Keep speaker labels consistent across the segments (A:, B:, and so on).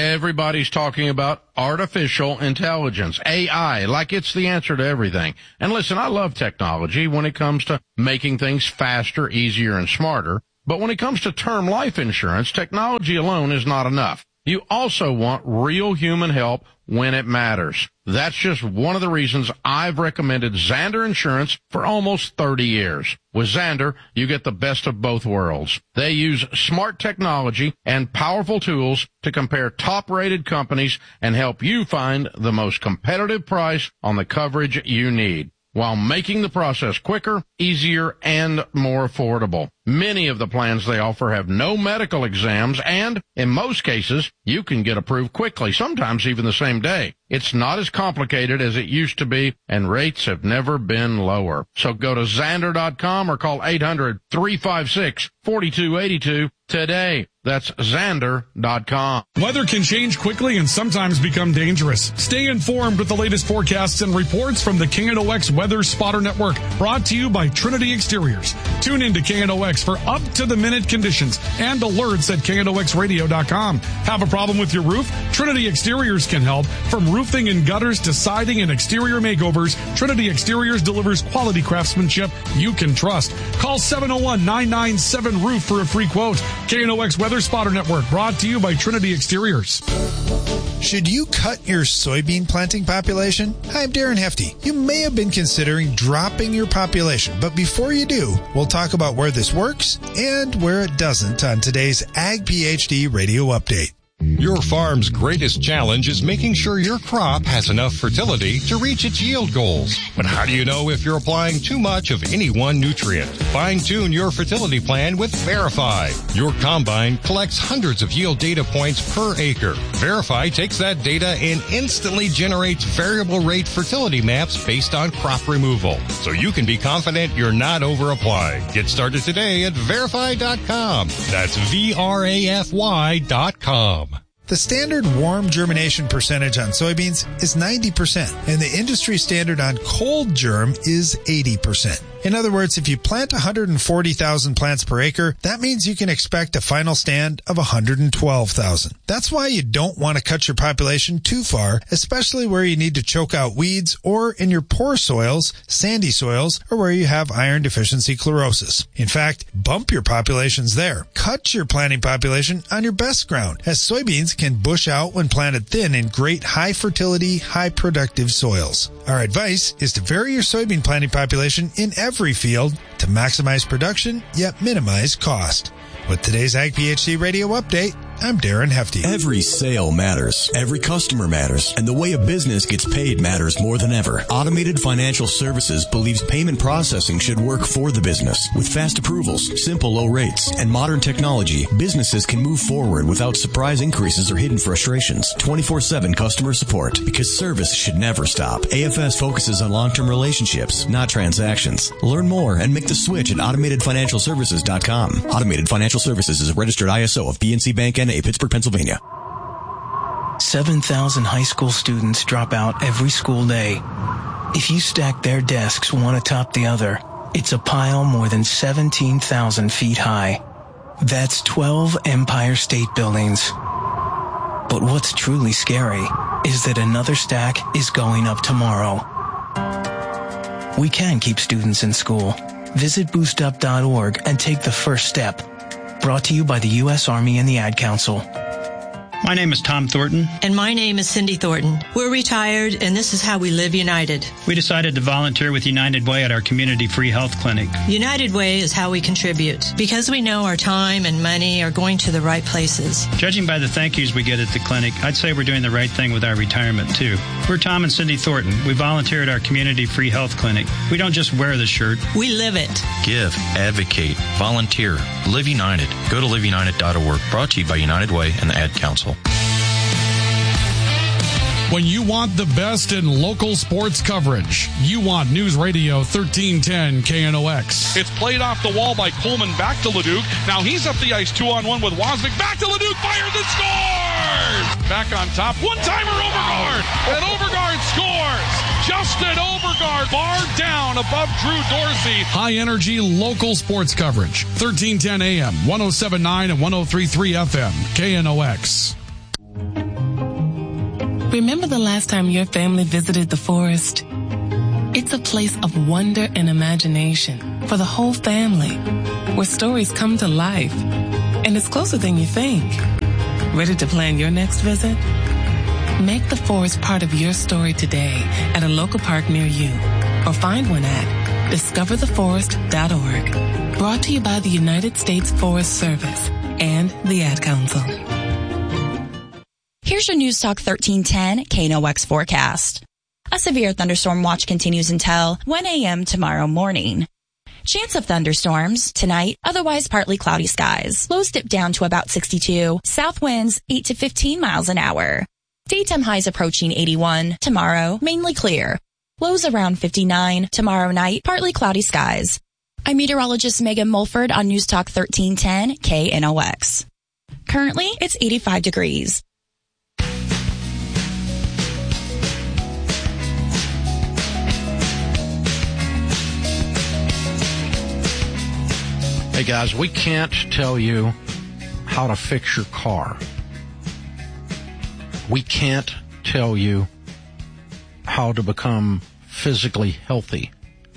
A: Everybody's talking about artificial intelligence, AI, like it's the answer to everything. And listen, I love technology when it comes to making things faster, easier, and smarter. But when it comes to term life insurance, technology alone is not enough. You also want real human help when it matters. That's just one of the reasons I've recommended Zander Insurance for almost 30 years. With Zander, you get the best of both worlds. They use smart technology and powerful tools to compare top-rated companies and help you find the most competitive price on the coverage you need, while making the process quicker, easier, and more affordable. Many of the plans they offer have no medical exams, and in most cases, you can get approved quickly, sometimes even the same day. It's not as complicated as it used to be, and rates have never been lower. So go to Zander.com or call 800-356-4282 today. That's Zander.com.
B: Weather can change quickly and sometimes become dangerous. Stay informed with the latest forecasts and reports from the KNOX Weather Spotter Network, brought to you by Trinity Exteriors. Tune in to KNOX for up-to-the-minute conditions and alerts at KNOXradio.com. Have a problem with your roof? Trinity Exteriors can help. From roofing and gutters to siding and exterior makeovers, Trinity Exteriors delivers quality craftsmanship you can trust. Call 701-997-ROOF for a free quote. KNOX Weather Spotter Network, brought to you by Trinity Exteriors.
C: Should you cut your soybean planting population? Hi, I'm Darren Hefty. You may have been considering dropping your population, but before you do, we'll talk about where this works and where it doesn't on today's Ag PhD Radio Update.
D: Your farm's greatest challenge is making sure your crop has enough fertility to reach its yield goals. But how do you know if you're applying too much of any one nutrient? Fine-tune your fertility plan with Verify. Your combine collects hundreds of yield data points per acre. Verify takes that data and instantly generates variable rate fertility maps based on crop removal, so you can be confident you're not over-applying. Get started today at Verify.com. That's Verify.com.
C: The standard warm germination percentage on soybeans is 90%, and the industry standard on cold germ is 80%. In other words, if you plant 140,000 plants per acre, that means you can expect a final stand of 112,000. That's why you don't want to cut your population too far, especially where you need to choke out weeds or in your poor soils, sandy soils, or where you have iron deficiency chlorosis. In fact, bump your populations there. Cut your planting population on your best ground, as soybeans can bush out when planted thin in great high fertility, high productive soils. Our advice is to vary your soybean planting population in every field to maximize production, yet minimize cost. With today's Ag PhD Radio Update, I'm Darren Hefty.
E: Every sale matters. Every customer matters. And the way a business gets paid matters more than ever. Automated Financial Services believes payment processing should work for the business. With fast approvals, simple low rates, and modern technology, businesses can move forward without surprise increases or hidden frustrations. 24/7 customer support, because service should never stop. AFS focuses on long-term relationships, not transactions. Learn more and make the switch at AutomatedFinancialServices.com. Automated Financial Services is a registered ISO of PNC Bank N.A., Pittsburgh, Pennsylvania.
F: 7,000 high school students drop out every school day. If you stack their desks one atop the other, it's a pile more than 17,000 feet high. That's 12 Empire State Buildings. But what's truly scary is that another stack is going up tomorrow. We can keep students in school. Visit boostup.org and take the first step. Brought to you by the U.S. Army and the Ad Council.
G: My name is Tom Thornton.
H: And my name is Cindy Thornton. We're retired, and this is how we live united.
G: We decided to volunteer with United Way at our community free health clinic.
H: United Way is how we contribute, because we know our time and money are going to the right places.
G: Judging by the thank yous we get at the clinic, I'd say we're doing the right thing with our retirement, too. We're Tom and Cindy Thornton. We volunteer at our community free health clinic. We don't just wear the shirt.
H: We live it.
I: Give, advocate, volunteer, live united. Go to liveunited.org. Brought to you by United Way and the Ad Council.
B: When you want the best in local sports coverage, you want News Radio 1310 KNOX.
J: It's played off the wall by Coleman back to Leduc. Now he's up the ice 2-on-1 with Wozniak. Back to Leduc, fires and scores! Back on top, one-timer Overgaard, and Overgaard scores! Justin Overgaard, bar down above Drew Dorsey.
B: High-energy local sports coverage. 1310 AM, 107.9 and 103.3 FM, KNOX.
K: Remember the last time your family visited the forest? It's a place of wonder and imagination for the whole family, where stories come to life. And it's closer than you think. Ready to plan your next visit? Make the forest part of your story today at a local park near you, or find one at discovertheforest.org. Brought to you by the United States Forest Service and the Ad Council.
L: Here's your News Talk 1310 KNOX forecast. A severe thunderstorm watch continues until 1 a.m. tomorrow morning. Chance of thunderstorms tonight, otherwise partly cloudy skies. Lows dip down to about 62. South winds 8 to 15 miles an hour. Daytime highs approaching 81. Tomorrow, mainly clear. Lows around 59. Tomorrow night, partly cloudy skies. I'm meteorologist Megan Mulford on News Talk 1310 KNOX. Currently, it's 85 degrees.
A: Hey guys, we can't tell you how to fix your car. We can't tell you how to become physically healthy.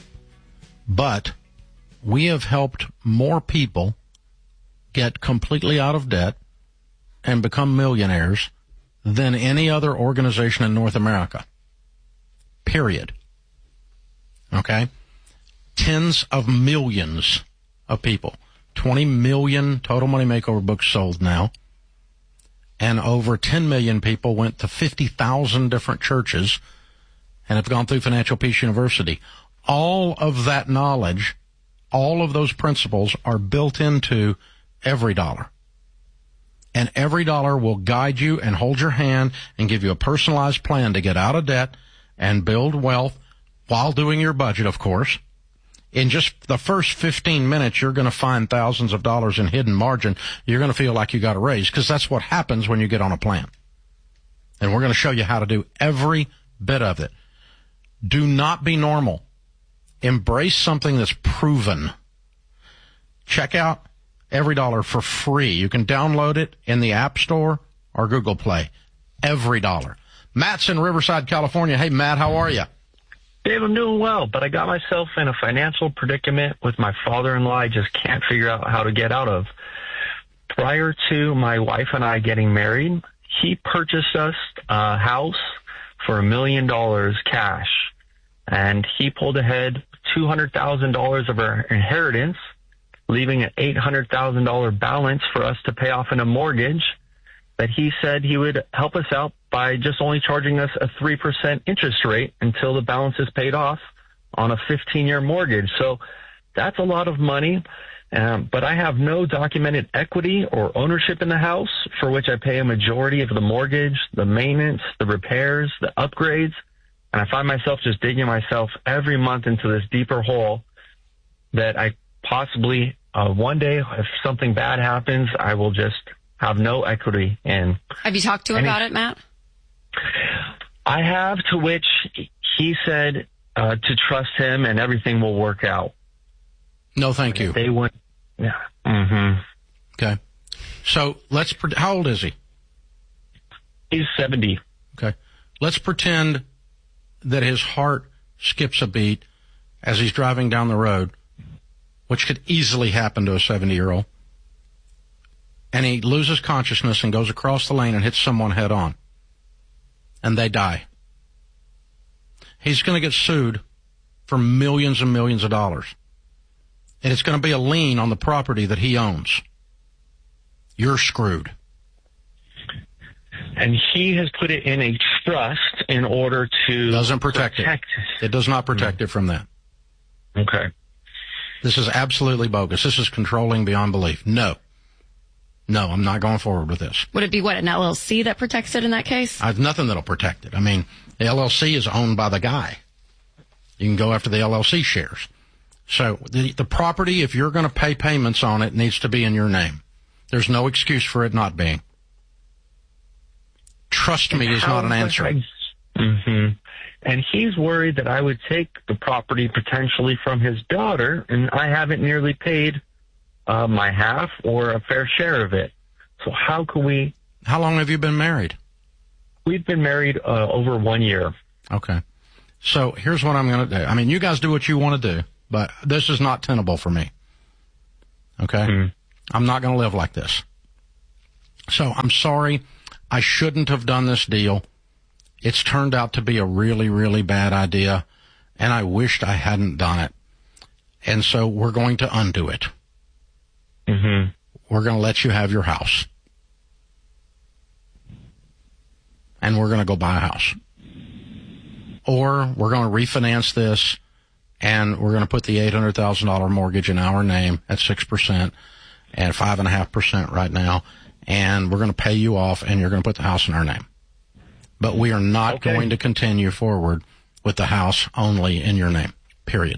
A: But we have helped more people get completely out of debt and become millionaires than any other organization in North America. Period. Okay? Tens of millions of people. 20 million Total Money Makeover books sold now. And over 10 million people went to 50,000 different churches and have gone through Financial Peace University. All of that knowledge, all of those principles are built into Every Dollar. And Every Dollar will guide you and hold your hand and give you a personalized plan to get out of debt and build wealth while doing your budget, of course. In just the first 15 minutes, you're going to find thousands of dollars in hidden margin. You're going to feel like you got a raise, because that's what happens when you get on a plan. And we're going to show you how to do every bit of it. Do not be normal. Embrace something that's proven. Check out Every Dollar for free. You can download it in the App Store or Google Play. Every Dollar. Matt's in Riverside, California. Hey, Matt, how are you?
M: Dave, I'm doing well, but I got myself in a financial predicament with my father-in-law I just can't figure out how to get out of. Prior to my wife and I getting married, he purchased us a house for $1 million cash, and he pulled ahead $200,000 of our inheritance, leaving an $800,000 balance for us to pay off in a mortgage that he said he would help us out by just only charging us a 3% interest rate until the balance is paid off on a 15-year mortgage. So that's a lot of money, but I have no documented equity or ownership in the house, for which I pay a majority of the mortgage, the maintenance, the repairs, the upgrades, and I find myself just digging myself every month into this deeper hole that I possibly one day, if something bad happens, I will just have no equity in.
N: Have you talked to him about it, Matt?
M: I have, to which he said to trust him and everything will work out.
A: No, thank you.
M: They went, yeah. Mm-hmm.
A: Okay. So how old is he?
M: He's 70.
A: Okay. Let's pretend that his heart skips a beat as he's driving down the road, which could easily happen to a 70-year-old. And he loses consciousness and goes across the lane and hits someone head on. And they die. He's going to get sued for millions and millions of dollars. And it's going to be a lien on the property that he owns. You're screwed.
M: And he has put it in a trust in order to...
A: Doesn't protect it. It does not protect it from that.
M: Okay.
A: This is absolutely bogus. This is controlling beyond belief. No, I'm not going forward with this.
N: Would it be, an LLC that protects it in that case?
A: I have nothing that'll protect it. I mean, the LLC is owned by the guy. You can go after the LLC shares. So the property, if you're going to pay payments on it, needs to be in your name. There's no excuse for it not being. Trust me is not an answer.
M: Mm-hmm. And he's worried that I would take the property potentially from his daughter, and I haven't nearly paid my half or a fair share of it. So how can we...
A: How long have you been married?
M: We've been married over 1 year.
A: Okay. So here's what I'm going to do. I mean, you guys do what you want to do, but this is not tenable for me. Okay? Mm-hmm. I'm not going to live like this. So I'm sorry. I shouldn't have done this deal. It's turned out to be a really, really bad idea, and I wished I hadn't done it. And so we're going to undo it. Mm-hmm. We're going to let you have your house. And we're going to go buy a house. Or we're going to refinance this, and we're going to put the $800,000 mortgage in our name at 6% and 5.5% right now, and we're going to pay you off, and you're going to put the house in our name. But we are not going to continue forward with the house only in your name, period.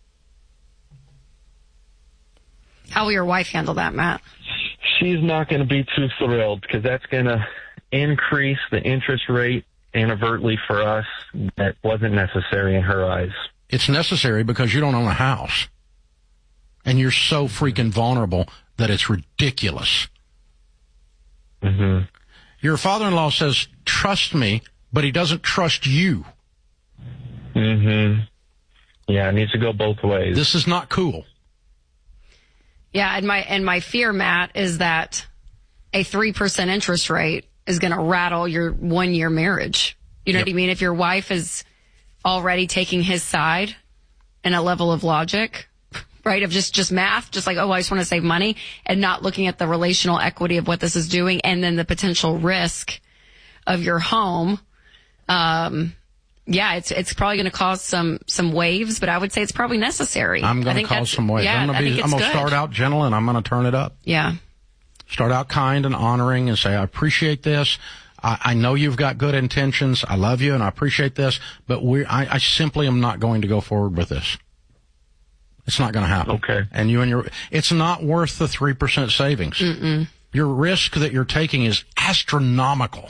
N: How will your wife handle that, Matt?
M: She's not going to be too thrilled because that's going to increase the interest rate inadvertently for us. That wasn't necessary in her eyes.
A: It's necessary because you don't own a house. And you're so freaking vulnerable that it's ridiculous. Mm-hmm. Your father-in-law says, trust me, but he doesn't trust you.
M: Mm-hmm. Yeah, it needs to go both ways.
A: This is not cool.
N: Yeah, and my fear, Matt, is that a 3% interest rate is going to rattle your 1 year marriage. You know what I mean? If your wife is already taking his side in a level of logic, right, of just math, just like, oh, I just want to save money, and not looking at the relational equity of what this is doing, and then the potential risk of your home. Yeah, it's probably going to cause some waves, but I would say it's probably necessary.
A: I'm going to cause some waves.
N: Yeah,
A: I'm going to start out gentle, and I'm going to turn it up.
N: Yeah.
A: Start out kind and honoring and say, I appreciate this. I know you've got good intentions. I love you and I appreciate this, but I simply am not going to go forward with this. It's not going to happen.
M: Okay.
A: And it's not worth the 3% savings. Mm-mm. Your risk that you're taking is astronomical.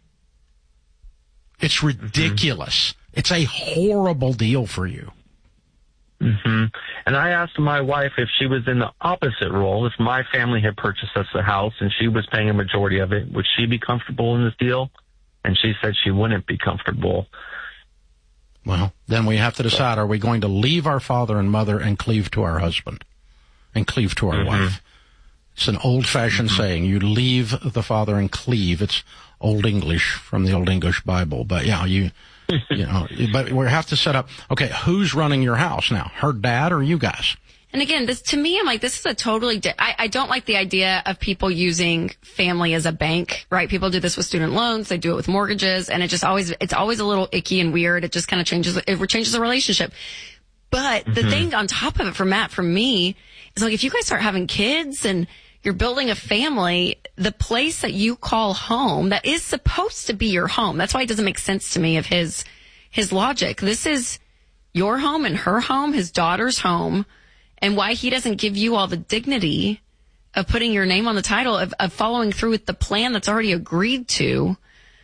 A: It's ridiculous. Mm-hmm. It's a horrible deal for you.
M: Mm-hmm. And I asked my wife if she was in the opposite role, if my family had purchased us a house and she was paying a majority of it, would she be comfortable in this deal? And she said she wouldn't be comfortable.
A: Well, then we have to decide, are we going to leave our father and mother and cleave to our husband and cleave to our
M: mm-hmm.
A: wife? It's an old-fashioned
M: mm-hmm.
A: saying. You leave the father and cleave. It's Old English from the Old English Bible. But yeah, you know, but we have to set up, okay, who's running your house now? Her dad or you guys?
N: And again, to me, I'm like, this is a totally, I don't like the idea of people using family as a bank, right? People do this with student loans. They do it with mortgages, and it's always a little icky and weird. It just kind of changes the relationship. But mm-hmm. the thing on top of it for me, is like, if you guys start having kids and you're building a family, the place that you call home, that is supposed to be your home. That's why it doesn't make sense to me of his logic. This is your home and her home, his daughter's home, and why he doesn't give you all the dignity of putting your name on the title, of following through with the plan that's already agreed to,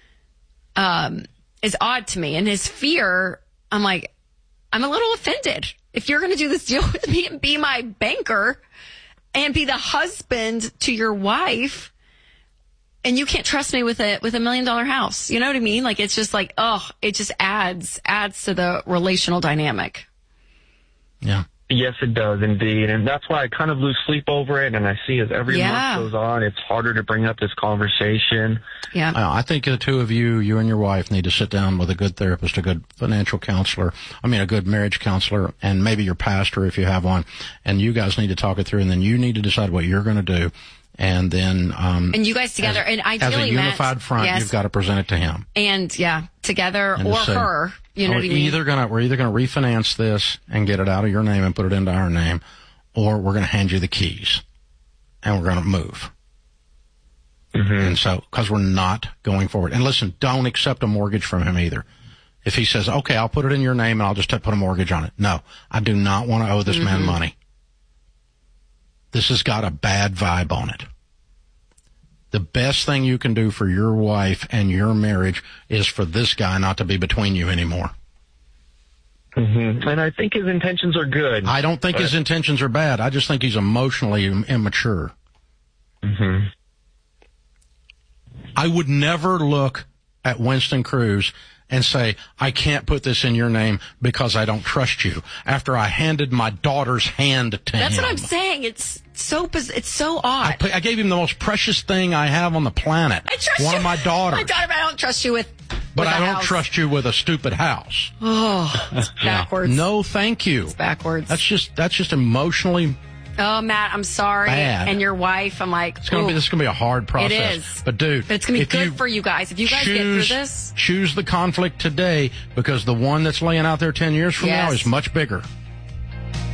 N: is odd to me. And his fear, I'm like, I'm a little offended. If you're going to do this deal with me and be my banker and be the husband to your wife, and you can't trust me with $1 million house. You know what I mean? Like, it's just like, it just adds to the relational dynamic.
A: Yeah.
M: Yes, it does indeed. And that's why I kind of lose sleep over it. And I see as every month goes on, it's harder to bring up this conversation.
N: Yeah.
A: I think the two of you and your wife need to sit down with a good therapist, a good financial counselor, a good marriage counselor, and maybe your pastor if you have one. And you guys need to talk it through, and then you need to decide what you're going to do. And then,
N: and you guys together, and ideally,
A: as a unified front, you've got to present it to him.
N: And together, and or say, her. You know what I mean?
A: We're either going to refinance this and get it out of your name and put it into our name, or we're going to hand you the keys and we're going to move. Mm-hmm. And so, because we're not going forward. And listen, don't accept a mortgage from him either. If he says, okay, I'll put it in your name and I'll just put a mortgage on it. No, I do not want to owe this man money. This has got a bad vibe on it. The best thing you can do for your wife and your marriage is for this guy not to be between you anymore.
M: Mm-hmm. And I think his intentions are good.
A: I don't think his intentions are bad. I just think he's emotionally immature.
M: Mm-hmm.
A: I would never look at Winston Cruz and say, I can't put this in your name because I don't trust you, after I handed my daughter's hand to him.
N: That's what I'm saying. It's so odd.
A: I gave him the most precious thing I have on the planet.
N: I trust
A: one
N: you.
A: of my daughters.
N: My daughter, but I don't trust you with
A: But I don't
N: house.
A: trust you with a stupid house.
N: Oh, it's backwards.
A: No, thank you.
N: It's backwards.
A: That's just emotionally
N: Oh, Matt, I'm sorry.
A: bad.
N: And your wife, I'm like,
A: This is gonna be a hard process.
N: It is.
A: But dude,
N: But it's gonna be good for you guys. If you guys get through this.
A: Choose the conflict today, because the one that's laying out there 10 years from now
N: Yes.
A: is much bigger.